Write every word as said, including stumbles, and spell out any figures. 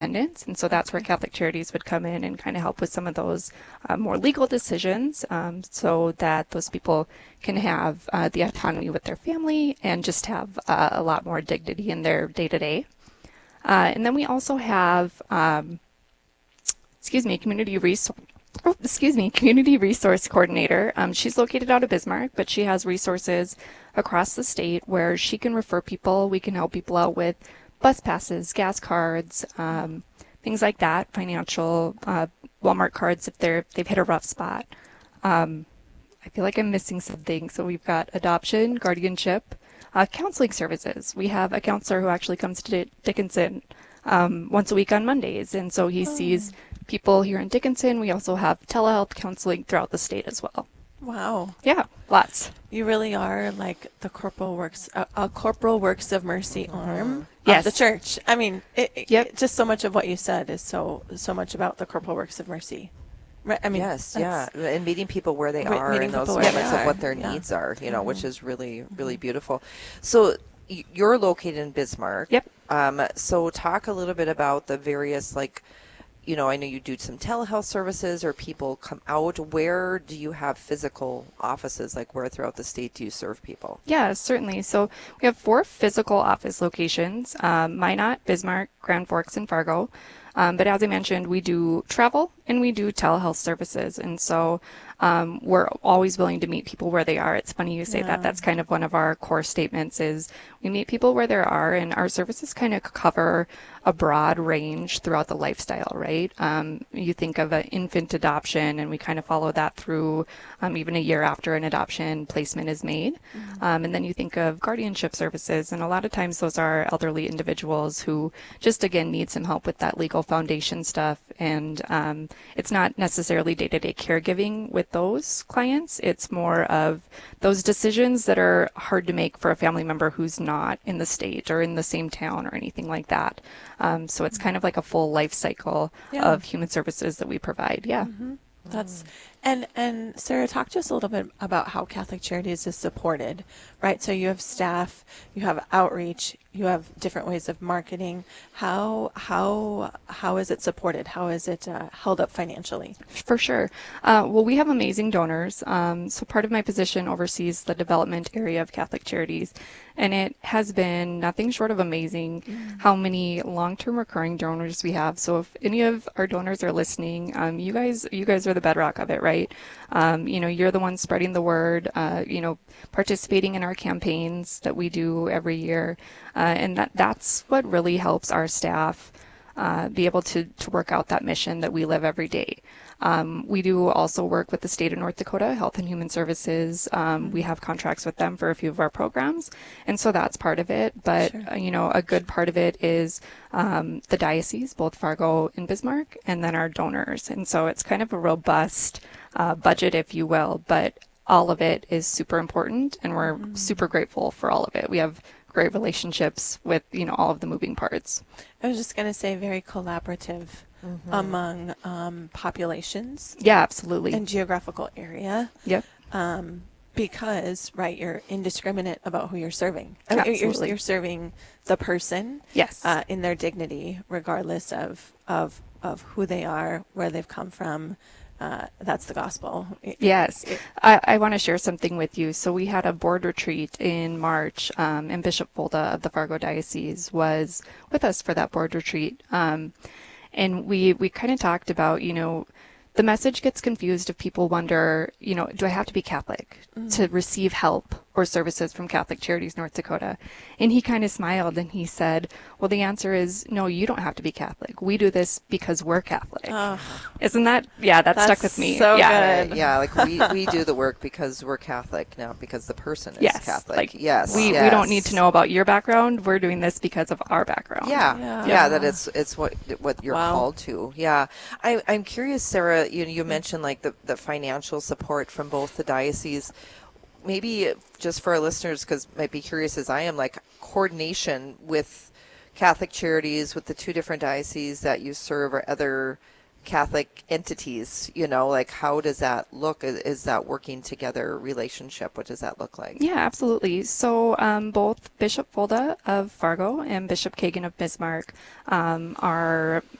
independence. And so that's where Catholic Charities would come in and kind of help with some of those uh, more legal decisions um, so that those people can have uh, the autonomy with their family and just have uh, a lot more dignity in their day-to-day. Uh, and then we also have, um, excuse me, community resource. Oh, excuse me, Community Resource Coordinator. Um, she's located out of Bismarck, but she has resources across the state where she can refer people. We can help people out with bus passes, gas cards, um, things like that, financial, uh, Walmart cards if they're they've hit a rough spot. Um, I feel like I'm missing something. So we've got adoption, guardianship, uh, counseling services. We have a counselor who actually comes to Dickinson um, once a week on Mondays, and so he Oh. sees people here in Dickinson. We also have telehealth counseling throughout the state as well. Wow. Yeah, lots. You really are like the corporal works, a, a corporal works of mercy arm Yes. of the church. I mean, it, it- Yep. just so much of what you said is so so much about the corporal works of mercy. Right? I mean, yes, yeah, that's- and meeting people where they Re- are meeting and those people where they moments of are, what their yeah. needs are, you know, which is really, really beautiful. So y- you're located in Bismarck. Yep. Um, so talk a little bit about the various, like, you know, I know you do some telehealth services or people come out. Where do you have physical offices? Like, where throughout the state do you serve people? Yeah, certainly. So we have four physical office locations, um, Minot, Bismarck, Grand Forks, and Fargo. Um, but as I mentioned, we do travel and we do telehealth services. And so um, we're always willing to meet people where they are. It's funny you say Yeah. that. That's kind of one of our core statements is we meet people where they are, and our services kind of cover a broad range throughout the lifestyle, right? Um, you think of an infant adoption, and we kind of follow that through um, even a year after an adoption placement is made. Mm-hmm. Um, and then you think of guardianship services, and a lot of times those are elderly individuals who just, again, need some help with that legal foundation stuff. And um, it's not necessarily day-to-day caregiving with those clients. It's more of those decisions that are hard to make for a family member who's not in the state or in the same town or anything like that. Um, so it's kind of like a full life cycle Yeah. of human services that we provide. Yeah. That's and and Sarah, talk to us a little bit about how Catholic Charities is supported, right? So you have staff, you have outreach, you have different ways of marketing. How how how is it supported? How is it uh, held up financially? For sure. Uh, well, we have amazing donors. Um, so part of my position oversees the development area of Catholic Charities, and it has been nothing short of amazing how many long-term recurring donors we have. So if any of our donors are listening, um, you guys, you guys are the bedrock of it, right? Um, you know, you're the ones spreading the word. Uh, you know, participating in our campaigns that we do every year, uh, and that that's what really helps our staff uh, be able to, to work out that mission that we live every day. Um, we do also work with the state of North Dakota Health and Human Services. Um, we have contracts with them for a few of our programs, and so that's part of it. But Sure. uh, you know, a good part of it is um, the diocese, both Fargo and Bismarck, and then our donors. And so it's kind of a robust uh, budget, if you will. But all of it is super important, and we're super grateful for all of it. We have great relationships with you know all of the moving parts. I was just going to say very collaborative among um, populations Yeah, absolutely. and geographical area. Yep. Um, because right, you're indiscriminate about who you're serving. I mean, you're, Absolutely. you're serving the person Yes. uh, in their dignity, regardless of of of who they are, where they've come from. Uh, that's the gospel. It- Yes, it- I, I want to share something with you. So we had a board retreat in March, um, and Bishop Folda of the Fargo Diocese was with us for that board retreat. Um, and we, we kind of talked about, you know, the message gets confused if people wonder, you know, do I have to be Catholic to receive help or services from Catholic Charities North Dakota? And he kind of smiled and he said, well, the answer is no, you don't have to be Catholic. We do this because we're Catholic. Oh, Isn't that, yeah, that stuck That's with me. so yeah. good. Right, yeah, like we, we do the work because we're Catholic, not because the person is Yes, Catholic. like yes, we, yes. we don't need to know about your background. We're doing this because of our background. Yeah, Yeah. yeah, that it's it's what what you're Wow. called to. Yeah, I, I'm curious, Sarah. You you mentioned like the the financial support from both the diocese. Maybe just for our listeners, because might be curious as I am, like coordination with Catholic Charities, with the two different dioceses that you serve, or other Catholic entities, you know, like how does that look? Is, is that working together relationship? What does that look like? Yeah, absolutely. So um, both Bishop Folda of Fargo and Bishop Kagan of Bismarck um, are